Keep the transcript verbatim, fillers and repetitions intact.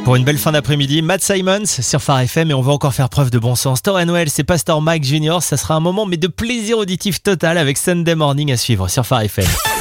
Pour une belle fin d'après-midi, Matt Simons sur Phare F M et on va encore faire preuve de bon sens. Torre Noël, c'est Pasteur Mike Junior Ça sera un moment mais de plaisir auditif total avec Sunday Morning à suivre sur Phare F M.